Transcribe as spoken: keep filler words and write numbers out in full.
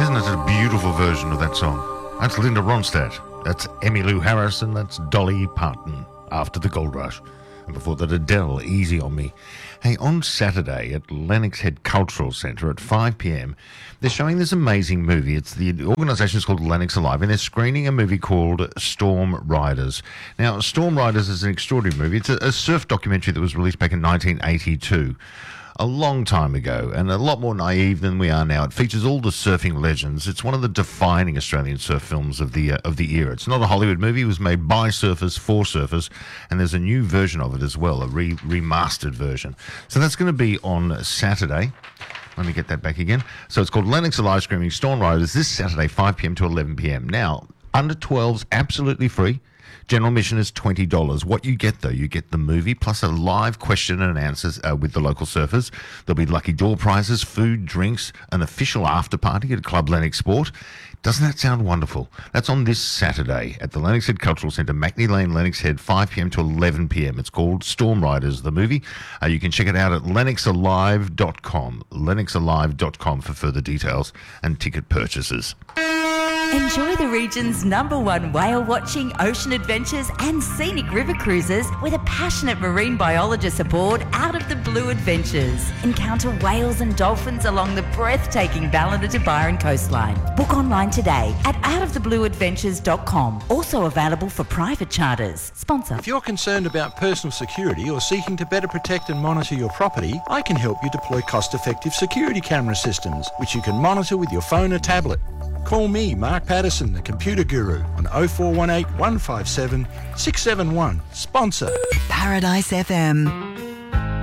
Isn't it a beautiful version of that song? That's Linda Ronstadt. That's Emmylou Harris, and that's Dolly Parton, After the Gold Rush. And before that, Adele, Easy on Me. Hey, on Saturday at Lennox Head Cultural Centre at five p.m, they're showing this amazing movie. It's the, the organisation is called Lennox Alive, and they're screening a movie called Storm Riders. Now, Storm Riders is an extraordinary movie. It's a, a surf documentary that was released back in nineteen eighty-two. A long time ago, and a lot more naive than we are now. It features all the surfing legends. It's one of the defining Australian surf films of the uh, of the era. It's not a Hollywood movie. It was made by surfers for surfers, and there's a new version of it as well, a re- remastered version. So that's going to be on Saturday. Let me get that back again. So it's called Lennox Alive Screaming Storm Riders this Saturday, five p.m. to eleven p.m. Now, under twelves, absolutely free. General admission is twenty dollars. What you get, though, you get the movie plus a live question and answers uh, with the local surfers. There'll be lucky door prizes, food, drinks, an official after party at Club Lennox Sport. Doesn't that sound wonderful? That's on this Saturday at the Lennox Head Cultural Centre, Macney Lane, Lennox Head, five p.m. to eleven p.m. It's called Storm Riders, the movie. Uh, you can check it out at lennox alive dot com, lennox alive dot com for further details and ticket purchases. Enjoy the region's number one whale-watching, ocean adventures and scenic river cruises with a passionate marine biologist aboard Out of the Blue Adventures. Encounter whales and dolphins along the breathtaking Ballina to Byron coastline. Book online today at out of the blue adventures dot com. Also available for private charters. Sponsor. If you're concerned about personal security or seeking to better protect and monitor your property, I can help you deploy cost-effective security camera systems, which you can monitor with your phone or tablet. Call me, Mark Patterson, the Computer Guru, on oh four one eight, one five seven, six seven one. Sponsor. Paradise F M.